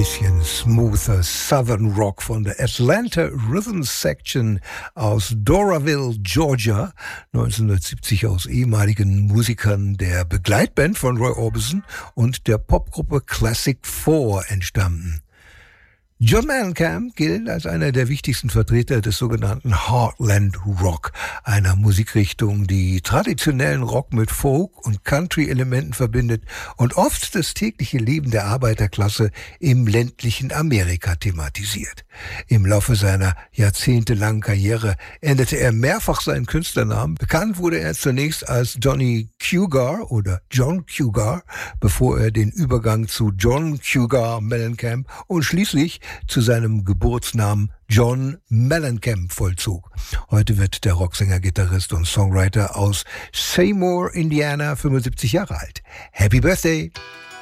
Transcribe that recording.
bisschen smoother Southern Rock von der Atlanta Rhythm Section aus Doraville, Georgia, 1970 aus ehemaligen Musikern der Begleitband von Roy Orbison und der Popgruppe Classic 4 entstanden. John Mellencamp gilt als einer der wichtigsten Vertreter des sogenannten Heartland Rock, einer Musikrichtung, die traditionellen Rock mit Folk- und Country-Elementen verbindet und oft das tägliche Leben der Arbeiterklasse im ländlichen Amerika thematisiert. Im Laufe seiner jahrzehntelangen Karriere änderte er mehrfach seinen Künstlernamen. Bekannt wurde er zunächst als Johnny Cougar oder John Cougar, bevor er den Übergang zu John Cougar Mellencamp und schließlich zu seinem Geburtsnamen John Mellencamp vollzog. Heute wird der Rocksänger, Gitarrist und Songwriter aus Seymour, Indiana, 75 Jahre alt. Happy Birthday!